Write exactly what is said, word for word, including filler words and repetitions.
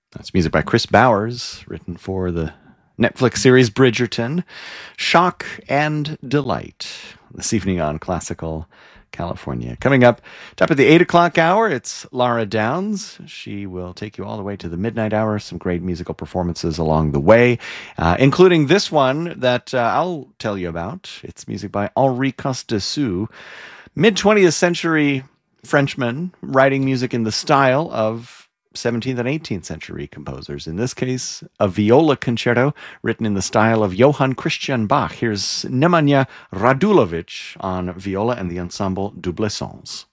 That's music by Chris Bowers, written for the Netflix series Bridgerton. Shock and Delight, this evening on Classical California. Coming up, top of the eight o'clock hour, it's Laura Downs. She will take you all the way to the midnight hour. Some great musical performances along the way, uh, including this one that uh, I'll tell you about. It's music by Henri Costessous, mid-twentieth century Frenchman writing music in the style of seventeenth and eighteenth century composers. In this case, a viola concerto written in the style of Johann Christian Bach. Here's Nemanja Radulovic on viola and the ensemble Double Sons.